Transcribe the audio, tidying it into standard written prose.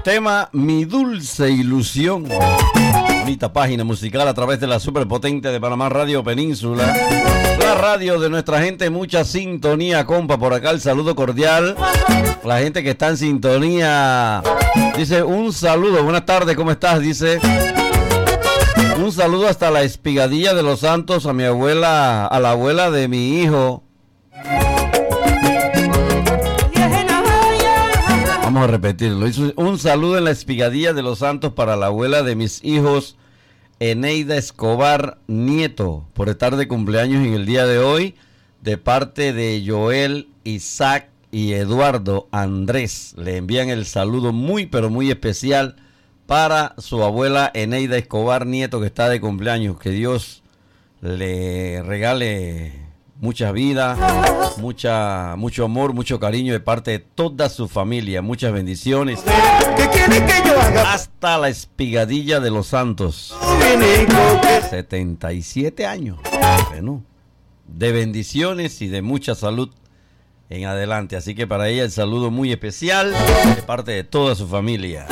Tema Mi Dulce Ilusión. Bonita página musical a través de la superpotente de Panamá Radio Península. La radio de nuestra gente, mucha sintonía, compa. Por acá el saludo cordial. La gente que está en sintonía. Dice un saludo, buenas tardes, ¿cómo estás? Dice un saludo hasta la Espigadilla de los Santos a mi abuela, a la abuela de mi hijo. Vamos a repetirlo. Un saludo en la Espigadilla de los Santos para la abuela de mis hijos, Eneida Escobar Nieto, por estar de cumpleaños en el día de hoy, de parte de Joel, Isaac y Eduardo Andrés. Le envían el saludo muy, pero muy especial para su abuela Eneida Escobar Nieto, que está de cumpleaños. Que Dios le regale mucha vida, mucho amor, mucho cariño de parte de toda su familia. Muchas bendiciones. ¿Qué quiere que yo haga? Hasta la Espigadilla de los Santos. 77 años. Bueno, de bendiciones y de mucha salud en adelante. Así que para ella el saludo muy especial de parte de toda su familia.